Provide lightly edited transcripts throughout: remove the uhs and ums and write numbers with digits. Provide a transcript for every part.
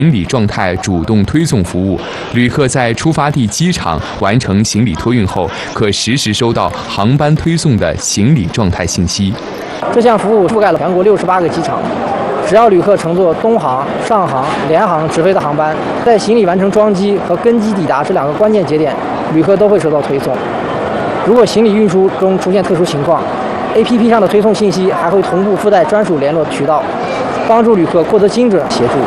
行李状态主动推送服务，旅客在出发地机场完成行李托运后，可实时收到航班推送的行李状态信息。 这项服务覆盖了全国68个机场，只要旅客乘坐东航、上航、联航直飞的航班，在行李完成装机和跟机抵达这2个关键节点，旅客都会收到推送。如果行李运输中出现特殊情况，APP 上的推送信息还会同步附带专属联络渠道，帮助旅客获得精准协助。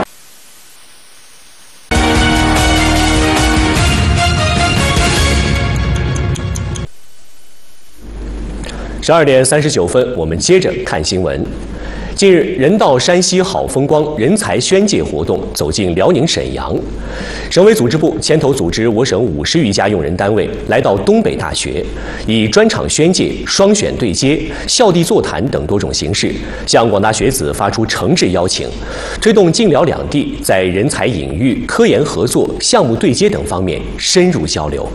12点39分，我们接着看新闻。近日，人到山西好风光人才宣介活动走进辽宁沈阳。省委组织部牵头组织我省50余家用人单位来到东北大学，以专场宣介、双选对接、校地座谈等多种形式，向广大学子发出诚挚邀请，推动晋辽两地在人才引育、科研合作、项目对接等方面深入交流。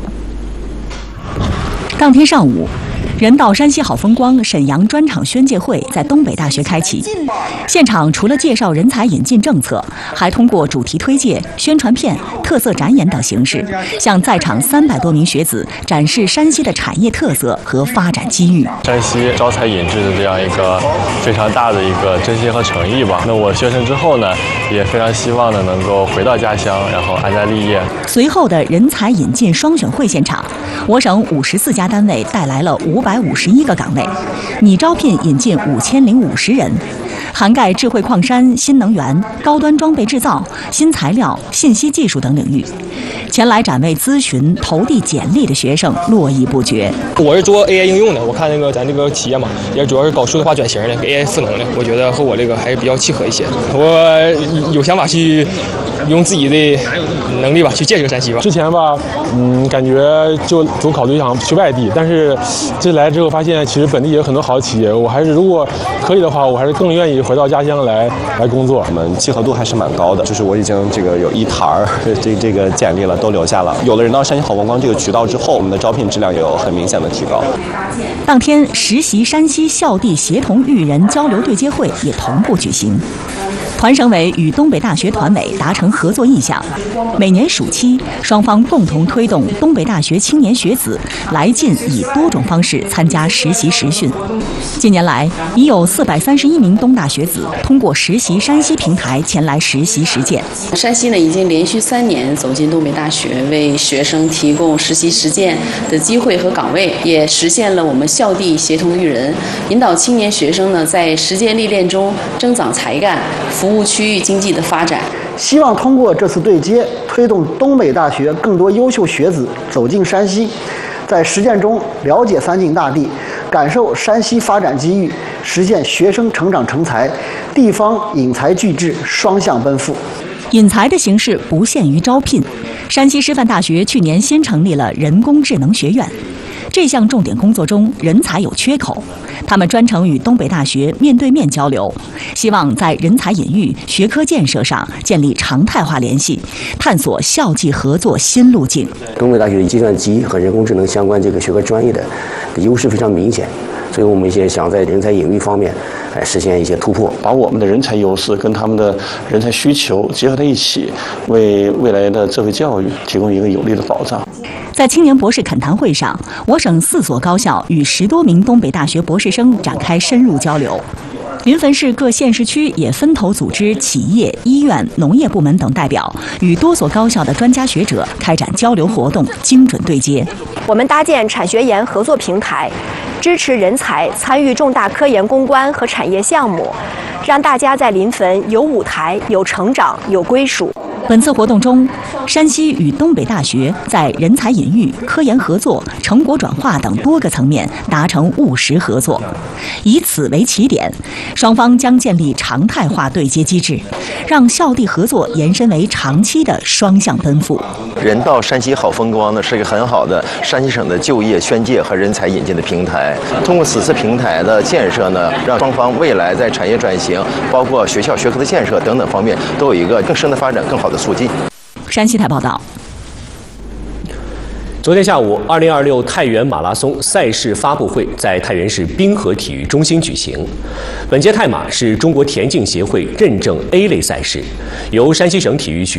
当天上午，人到山西好风光沈阳专场宣介会在东北大学开启。现场除了介绍人才引进政策，还通过主题推介、宣传片、特色展演等形式，向在场300多名学子展示山西的产业特色和发展机遇。 山西招才引智的这样一个非常大的一个真心和诚意吧。那我学成之后呢，也非常希望呢能够回到家乡，然后安家立业。 随后的人才引进双选会现场，我省54家单位带来了551个岗位，拟招聘引进5050人，涵盖智慧矿山、新能源、高端装备制造、新材料、信息技术等领域。前来展位咨询、投递简历的学生络绎不绝。 我是做 AI 应用的，我看咱这个企业嘛，也主要是搞数字化转型的，给 AI 赋能的，我觉得和我这个还是比较契合一些。我有想法去用自己的能力吧，去建设山西吧。 之前吧，感觉就总考虑想去外地，但是这来之后发现，其实本地也有很多好的企业。我还是如果可以的话，我还是更愿意回到家乡来工作。 我们契合度还是蛮高的，就是我已经这个有1沓这个简历了，都留下了。有了人到山西好风光这个渠道之后，我们的招聘质量也有很明显的提高。 当天，实习山西校地协同育人交流对接会也同步举行。团省委与东北大学团委达成合作意向，每年暑期，双方共同推动东北大学青年学子来晋以多种方式参加实习实训。近年来，已有431名东大学子通过实习山西平台前来实习实践。 山西呢，已经连续3年走进东北大学，为学生提供实习实践的机会和岗位，也实现了我们校地协同育人，引导青年学生呢在实践历练中增长才干，服务区域经济的发展。 希望通过这次对接，推动东北大学更多优秀学子走进山西，在实践中了解三晋大地，感受山西发展机遇，实现学生成长成才，地方引才聚智，双向奔赴。 引才的形式不限于招聘，山西师范大学去年新成立了人工智能学院。这项重点工作中，人才有缺口，他们专程与东北大学面对面交流，希望在人才引育、学科建设上建立常态化联系，探索校际合作新路径。 东北大学计算机和人工智能相关这个学科专业的优势非常明显，所以我们也想在人才引育方面实现一些突破， 把我们的人才优势跟他们的人才需求结合在一起，为未来的智慧教育提供一个有力的保障。 在青年博士恳谈会上，我省4所高校与10多名东北大学博士生展开深入交流。临汾市各县市区也分头组织企业、医院、农业部门等代表，与多所高校的专家学者开展交流活动，精准对接。 我们搭建产学研合作平台，支持人才参与重大科研攻关和产业项目，让大家在临汾有舞台、有成长、有归属。 本次活动中，山西与东北大学在人才引育、科研合作、成果转化等多个层面达成务实合作。以此为起点，双方将建立常态化对接机制，让校地合作延伸为长期的双向奔赴。 人到山西好风光呢，是一个很好的山西省的就业宣介和人才引进的平台。通过此次平台的建设呢，让双方未来在产业转型，包括学校学科的建设等等方面，都有一个更深的发展、更好的促进。 山西台报道。 昨天下午，2026太原马拉松赛事发布会在太原市滨河体育中心举行。本届太马是中国田径协会认证 A 类赛事，由山西省体育局